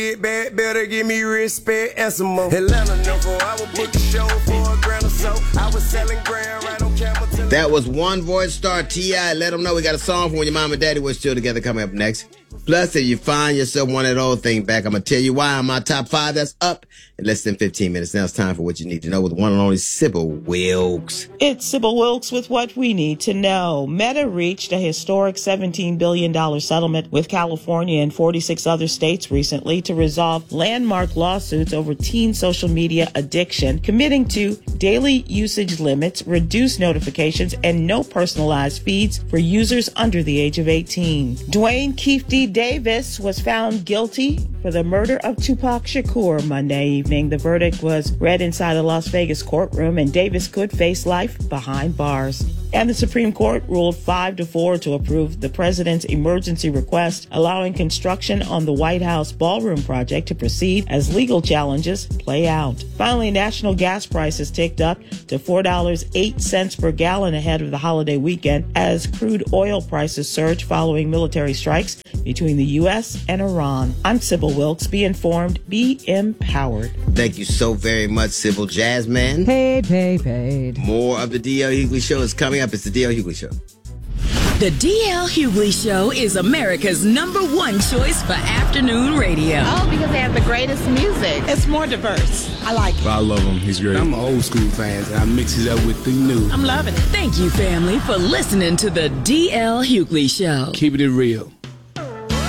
Better give me respect and some more. Atlanta number, I will book a show for a grand or so. I was selling grand right on Campbell. That was One Voice Star T.I. Let them know we got a song for when your mom and daddy were still together coming up next. Plus, if you find yourself wanting that old thing back, I'm going to tell you why on my top 5 that's up in less than 15 minutes. Now it's time for what you need to know with one and only Sybil Wilkes. It's Sybil Wilkes with what we need to know. Meta reached a historic $17 billion settlement with California and 46 other states recently to resolve landmark lawsuits over teen social media addiction, committing to daily usage limits, reduced notifications, and no personalized feeds for users under the age of 18. Dwayne Keefe D. Davis was found guilty for the murder of Tupac Shakur Monday evening. The verdict was read inside a Las Vegas courtroom, and Davis could face life behind bars. And the Supreme Court ruled 5-4 to approve the president's emergency request, allowing construction on the White House ballroom project to proceed as legal challenges play out. Finally, national gas prices ticked up to $4.08 per gallon ahead of the holiday weekend as crude oil prices surged following military strikes between the U.S. and Iran. I'm Sybil Wilkes. Be informed, be empowered. Thank you so very much, Sybil. Jasmine. Paid. More of the D.L. Hughley Show is coming up. It's the D.L. Hughley Show. The D.L. Hughley Show is America's #1 choice for afternoon radio. Oh, because they have the greatest music. It's more diverse. I like it. I love him. He's great. I'm an old school fan, and I mix it up with the new. I'm loving it. Thank you, family, for listening to the D.L. Hughley Show. Keeping it real.